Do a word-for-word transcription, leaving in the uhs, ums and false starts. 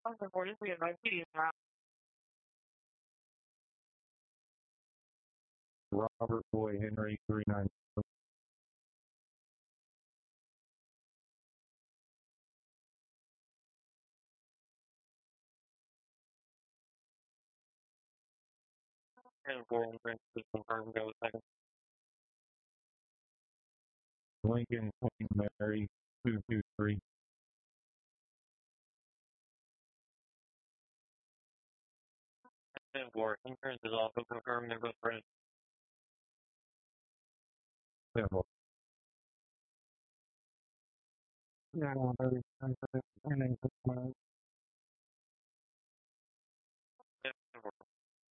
Other board is we have I P. Robert Boy Henry three nine. And four one Prince is confirmed. Go second. Lincoln Queen Mary two two three. And four Prince is also confirmed. They're both ready. Several. Yeah, I want to